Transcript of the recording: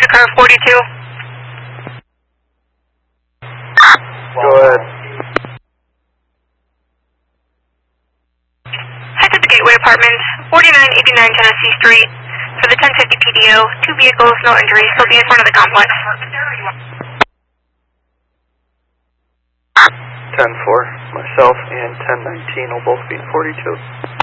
car 42. Go ahead. Head to the Gateway Apartments, 4989 Tennessee Street. For the 1050 PDO, 2 vehicles, no injuries, still be in front of the complex. 10-4, myself and 1019 will both be in 42.